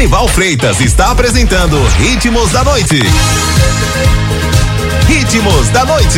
Senival Freitas está apresentando Ritmos da Noite. Ritmos da Noite.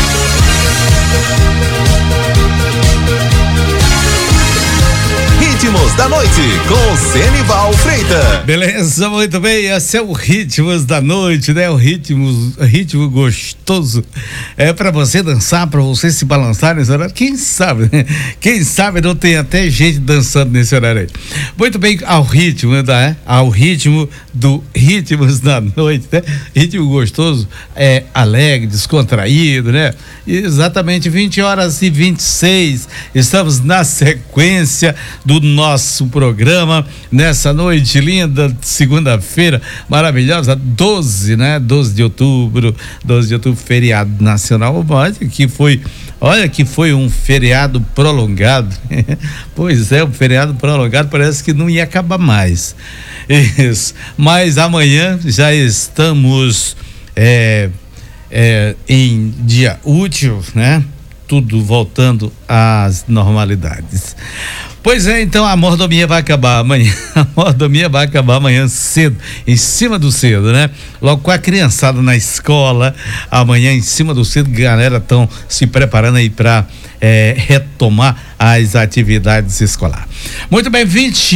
Ritmos da Noite com Senival Freitas. Beleza, muito bem, esse é o Ritmos da Noite, né? O ritmo gostoso, é pra você dançar, pra você se balançar nesse horário, quem sabe, né? Quem sabe não tem até gente dançando nesse horário aí. Muito bem, ao ritmo do Ritmos da Noite, né? Ritmo gostoso, alegre, descontraído, né? Exatamente, 20h26, estamos na sequência do nosso programa nessa noite linda, segunda-feira maravilhosa, 12 de outubro, feriado nacional. Olha que foi um feriado prolongado. Pois é, um feriado prolongado, parece que não ia acabar mais. Isso. Mas amanhã já estamos em dia útil, né? Tudo voltando às normalidades. Pois é, então a mordomia vai acabar amanhã. A mordomia vai acabar amanhã cedo, em cima do cedo, né? Logo com a criançada na escola, amanhã em cima do cedo, galera estão se preparando aí para retomar as atividades escolares. Muito bem,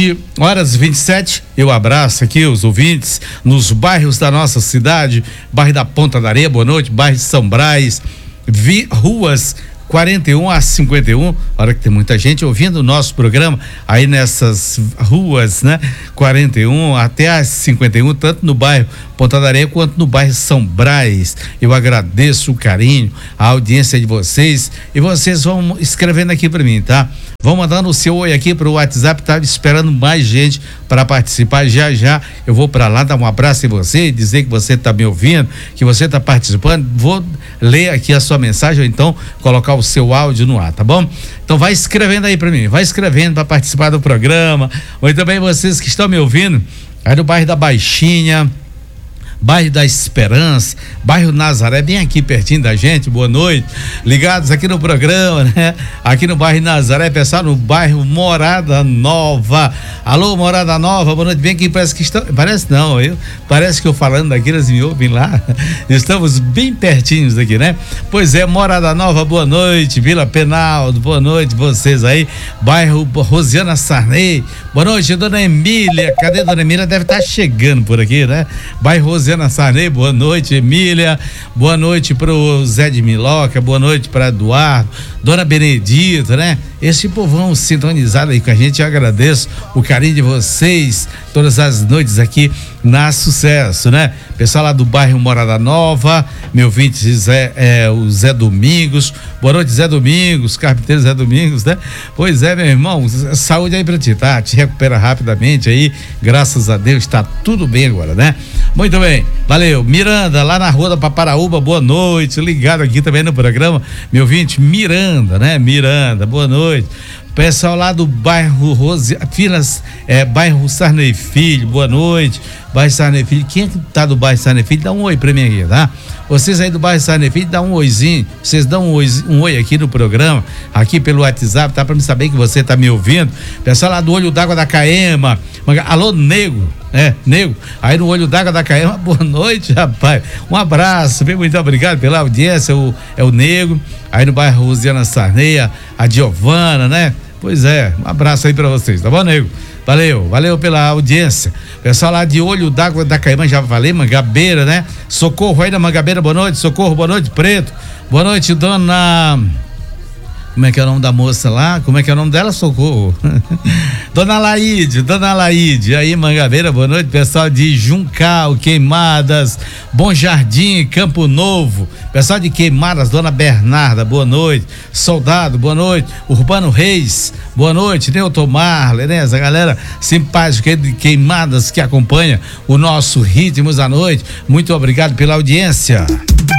20h27, eu abraço aqui os ouvintes nos bairros da nossa cidade, bairro da Ponta da Areia, boa noite, bairro de São Brás, ruas 41 a 51, hora que tem muita gente ouvindo o nosso programa aí nessas ruas, né? 41 até as 51, tanto no bairro Ponta da Areia quanto no bairro São Brás. Eu agradeço o carinho, a audiência de vocês, e vocês vão escrevendo aqui para mim, tá? Vão mandando o seu oi aqui pro WhatsApp, tá esperando mais gente para participar. Já eu vou para lá dar um abraço em você, dizer que você tá me ouvindo, que você tá participando. Vou ler aqui a sua mensagem, ou então colocar o seu áudio no ar, tá bom? Então vai escrevendo aí para mim, vai escrevendo para participar do programa. Ou também vocês que estão me ouvindo aí no bairro da Baixinha, bairro da Esperança, bairro Nazaré, bem aqui pertinho da gente, boa noite, ligados aqui no programa, né? Aqui no bairro Nazaré, pessoal, no bairro Morada Nova. Alô, Morada Nova, boa noite, bem aqui, parece que eu falando daqui, eles me ouvem lá, estamos bem pertinhos daqui, né? Pois é, Morada Nova, boa noite, Vila Penaldo, boa noite, vocês aí, bairro Rosiana Sarney, boa noite, Dona Emília, cadê Dona Emília? Deve estar chegando por aqui, né? Bairro Rosiana Sarney, boa noite, Emília, boa noite pro Zé de Miloca, boa noite para Eduardo, Dona Benedita, né? Esse povão sintonizado aí com a gente, eu agradeço o carinho de vocês todas as noites aqui na Sucesso, né? Pessoal lá do bairro Morada Nova, meu ouvinte o Zé Domingos, boa noite, Zé Domingos, carpinteiro Zé Domingos, né? Pois é, meu irmão, saúde aí pra ti, tá? Te recupera rapidamente aí, graças a Deus, tá tudo bem agora, né? Muito bem, valeu. Miranda, lá na rua da Paparaúba, boa noite, ligado aqui também no programa, meu ouvinte Miranda, né? Miranda, boa noite. Pessoal lá do bairro bairro Sarney Filho, boa noite, bairro Sarney Filho. Quem é que tá do bairro Sarney Filho, dá um oi pra mim aqui, tá? Vocês aí do bairro Sarney Filho, dá um oizinho, vocês dão um oi aqui no programa, aqui pelo WhatsApp, tá? Pra me saber que você tá me ouvindo. Pessoal lá do Olho d'Água da Caema, alô, Nego, Nego, aí no Olho d'Água da Caema, boa noite, rapaz, um abraço, bem, muito obrigado pela audiência, é o Nego, aí no bairro Rosiana Sarney, a Giovana, né? Pois é, um abraço aí pra vocês, tá bom, Nego? Valeu pela audiência. Pessoal lá de Olho d'Água da Caima, já falei, Mangabeira, né? Socorro aí da Mangabeira, boa noite, Socorro, boa noite, Preto, boa noite, dona... Como é que é o nome da moça lá? Como é que é o nome dela? Socorro. Dona Laíde, aí Mangabeira, boa noite, pessoal de Juncal, Queimadas, Bom Jardim, Campo Novo, pessoal de Queimadas, Dona Bernarda, boa noite, Soldado, boa noite, Urbano Reis, boa noite, Newton Marley, né? Essa galera simpática de Queimadas que acompanha o nosso Ritmos à Noite, muito obrigado pela audiência.